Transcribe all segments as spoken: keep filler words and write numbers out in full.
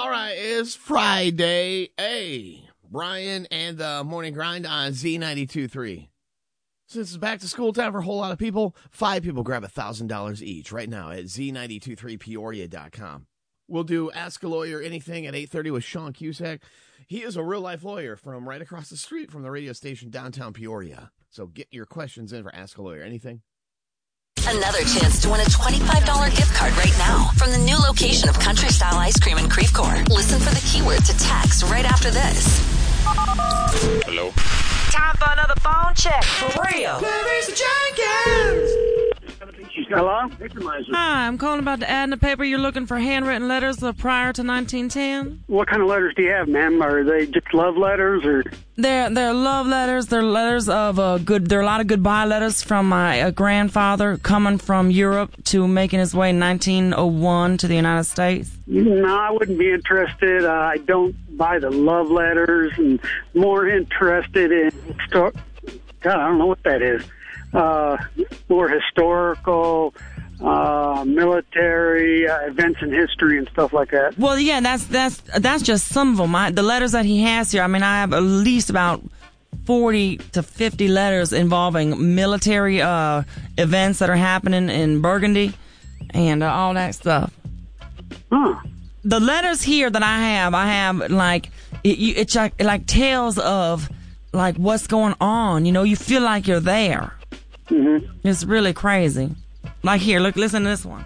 All right, it's Friday. Hey, Brian and the Morning Grind on Z ninety-two point three. Since it's back to school time for a whole lot of people, five people grab one thousand dollars each right now at Z ninety-two point three Peoria dot com. We'll do Ask a Lawyer Anything at eight thirty with Sean Cusack. He is a real-life lawyer from right across the street from the radio station downtown Peoria. So get your questions in for Ask a Lawyer Anything. Another chance to win a twenty-five dollars gift card right now from the new location of Country Style Ice Cream in Creve Coeur. Listen for the keyword to text right after this. Hello? Time for another phone check for real. Jenkins! Hello? Hi, I'm calling about the ad in the paper. You're looking for handwritten letters of prior to nineteen ten? What kind of letters do you have, ma'am? Are they just love letters or? They're they're love letters. They're letters of uh, good. There are a lot of goodbye letters from my uh, grandfather coming from Europe to making his way in nineteen oh one to the United States. No, I wouldn't be interested. Uh, I don't buy the love letters, and more interested in sto- God, I don't know what that is. Uh, more historical, uh, military uh, events in history and stuff like that. Well, yeah, that's that's that's just some of them. I, the letters that he has here. I mean, I have at least about forty to fifty letters involving military uh, events that are happening in Burgundy and uh, all that stuff. Huh. The letters here that I have, I have like it, you, it's like it like tales of like what's going on. You know, you feel like you're there. Mm-hmm. It's really crazy. Like here, look, listen to this one.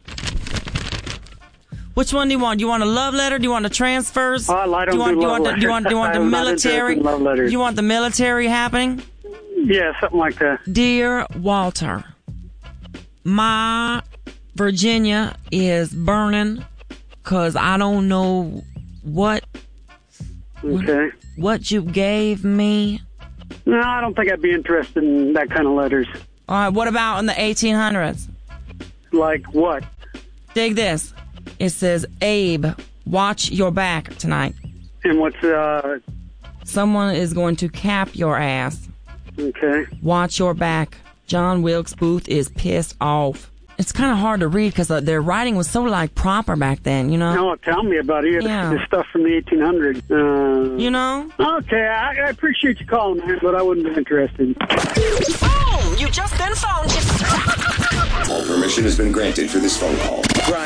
Which one do you want? Do you want a love letter? Do you want the transfers? Oh, I don't do you want, do do you love want the, do you want, do you want the letters. I'm not interested military? in love letters. You want the military happening? Yeah, something like that. Dear Walter, my Virginia is burning because I don't know what, Okay. what what you gave me. No, I don't think I'd be interested in that kind of letters. All right, what about in the eighteen hundreds? Like what? Dig this. It says, Abe, watch your back tonight. And what's, uh... Someone is going to cap your ass. Okay. Watch your back. John Wilkes Booth is pissed off. It's kind of hard to read because uh, their writing was so, like, proper back then, you know? No, tell me about it. Yeah. This stuff from the eighteen hundreds. Uh, You know? Okay, I, I appreciate you calling, man, but I wouldn't be interested. Boom! You just been phone checked. All permission has been granted for this phone call.